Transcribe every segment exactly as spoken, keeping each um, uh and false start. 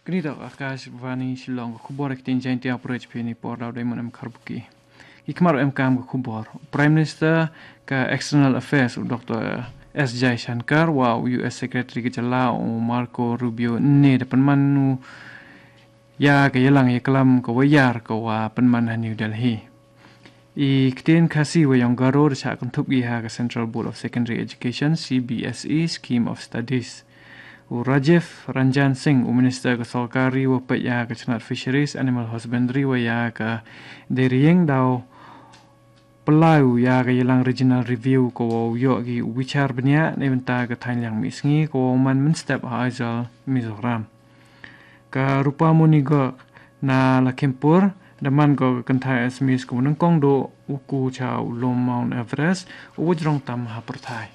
Gnido Akashvani Shillong Kubor Tinjan Tia Bridge Penny Port out Diamond Karbuki. Ikmar M Kam Kubor. Prime Minister ka External Affairs Doctor S. Jai Shankar wa U S Secretary Jala Marco Rubio ne depan manu ya ka yalang yaklam ka wayar ka wa penman New Delhi. I ktin kasi wa yang garo sa kuntup iha ka Central Board of Secondary Education C B S E Scheme of Studies. U Rajiv Ranjan Singh u Minister ka Sarkari wa pa ya ka Chinat Fisheries Animal Husbandry wa ya ka deriyeng daw pelau ya ka yalang regional review ko wa yo gi wichar benya ne benta ka thailang misngi ko man min step haizal Mizoram. Ka rupa munigo na Lakhimpur daman ko kanthai asmis ko nang kong do uku cha ulom Mount Everest u wajrong tam ha perthai.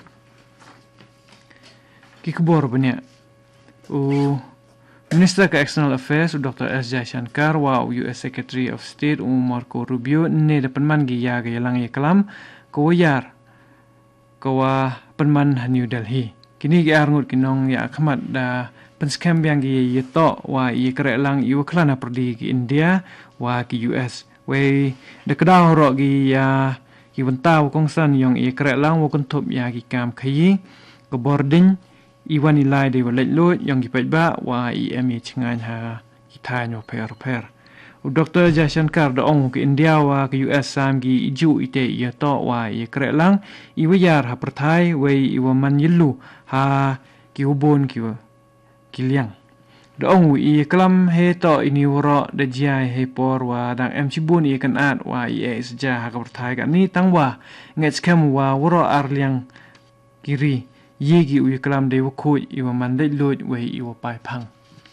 Kikbor banya u Minister ka External Affairs u Doctor S. Jai Shankar wa U S Secretary of State u Marco Rubio ne da penman gi ya ga yalang yaklam ko yar ko wa penman New Delhi. Kini gi arngut kinong ya khmat da penskam yang gi yeto wa i kre lang i waklana perdi ki India wa ki U S we de kadaw ro gi ya ki wentaw kongsan yong i kre lang wo kuntup ya ki kam khayi ko boarding iwan ilai de walet lo yong ki pajba wa i emi chingan ha ki thanyo per per u Doctor Jashankar da ong ki India wa ki U S sam gi iju ite yeto wa i kre lang i wayar ha perthai we i wa man yillu ha ki ubon ki kiliang dong i kelam he to ini woro de jai he por wa dang em chibun i kan at wa i e sja ha ka perthai ka ni tangwa nget skam wa woro arliang kiri yigi u kelam de khu i wa man de lot we i wa pai phang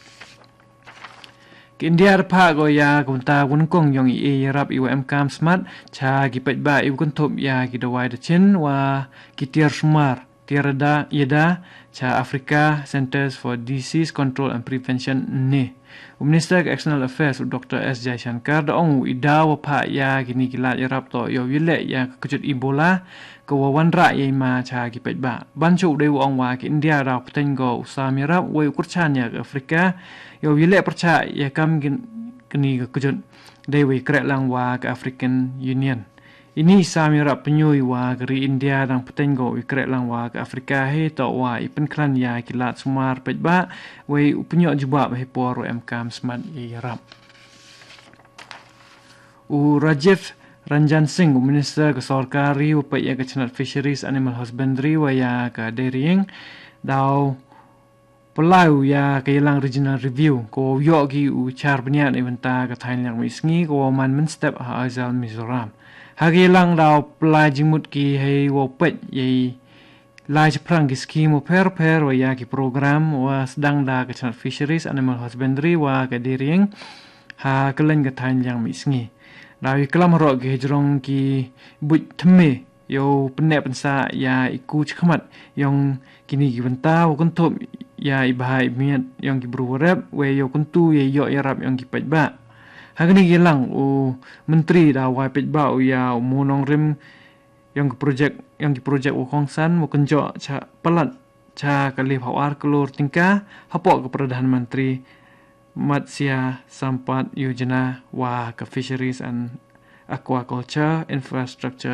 ki India pha go ya kunta kun kong yong i e rap i wa em kam smart cha ki pet ba i kun thop ya ki dawai de chin wa ki tiar smar tiarada yada cha Africa Centers for Disease Control and Prevention ne Minister of External Affairs Doctor S. Jai Shankar da ong ida wa pha ya kini kilat yarap to yo yile ya kujut Ebola ko wan ra ye ma cha ki pet ba ban chu de ong wa ki India ra pten go usam yarap we kurchan ya Africa yo yile percha ya kam kini kujut de we kre lang wa ka African Union. Ini samira penyui wa geri India dan petengo ikrek lang wa ke Afrika he to wa ipen klan ya kilat sumar pejba we penyok juba he por em kam smart i rap. U Rajiv Ranjan Singh Minister ke Sarkari u pe ya ke Chinat Fisheries Animal Husbandry wa ya ke dairying daw pelau ya ke yalang regional review ko yo gi u char benya eventa ke Thailand misngi ko man men step ha azal Mizoram. Hagi lang daw pla jimut ki hei wo pet ye lai prang ki scheme per per wa ya ki program wa sedang da ke Chinat Fisheries Animal Husbandry wa ke dairying ha kelen ke than yang misngi daw i kelam ro ki jrong ki but thme yo penne pensa ya iku chkhmat yong kini ki benta wo kuntup ya i bahai miat yong ki bru rap we yo kuntu ye yo yarap yong ki pajba hagni gilang u menteri da wa pejba u ya monong rim yang ke projek yang ki projek u kongsan mo kenjo cha pelat cha kali phawar kelur tingka hapok ke Perdana Menteri Matsya Sampat Yojana wa ke Fisheries and Aquaculture Infrastructure